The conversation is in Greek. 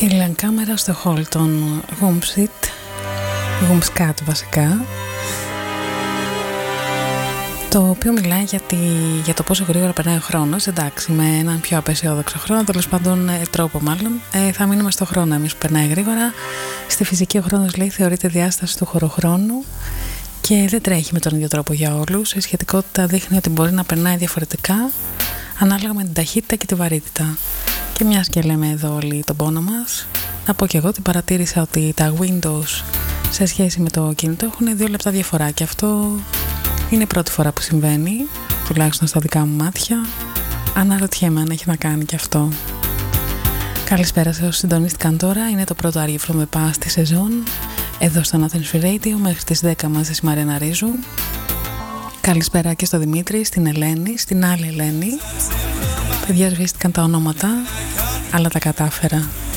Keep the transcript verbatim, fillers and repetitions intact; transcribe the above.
Kirlian Camera στο hall των Gumsit, Gumscat βασικά, το οποίο μιλάει για, τη, για το πόσο γρήγορα περνάει ο χρόνος. Εντάξει, με έναν πιο απεσιόδοξο χρόνο, τέλος πάντων τρόπο μάλλον, ε, θα μείνουμε στο χρόνο εμείς που περνάει γρήγορα. Στη φυσική ο χρόνος, λέει, θεωρείται διάσταση του χωροχρόνου και δεν τρέχει με τον ίδιο τρόπο για όλους. Η σχετικότητα δείχνει ότι μπορεί να περνάει διαφορετικά ανάλογα με την ταχύτητα και τη βαρύτητα. Και μιας και λέμε εδώ όλοι τον πόνο μας, να πω και εγώ ότι παρατήρησα ότι τα Windows σε σχέση με το κινητό έχουν δύο λεπτά διαφορά και αυτό είναι η πρώτη φορά που συμβαίνει, τουλάχιστον στα δικά μου μάτια. Αναρωτιέμαι αν έχει να κάνει και αυτό. Καλησπέρα σε όσους συντονίστηκαν τώρα. Είναι το πρώτο Are You From The Past τη σεζόν εδώ στο Athens Free Radio μέχρι τις δέκα μαζί η Μαριάννα Ρίζου. Καλησπέρα και στο Δημήτρη, στην Ελένη, στην άλλη Ελένη. Παιδιά, σβήστηκαν τα ονόματα, αλλά τα κατάφερα.